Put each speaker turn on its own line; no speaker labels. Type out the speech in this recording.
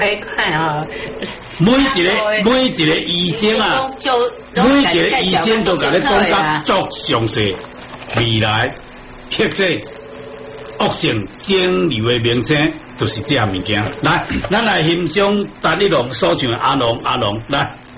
快快哦！
每一个医生啊，每一个医生都甲你讲甲足详细，未来或者恶性肿瘤的名称就是这物件。来，咱来欣赏达你龙所唱阿龙来。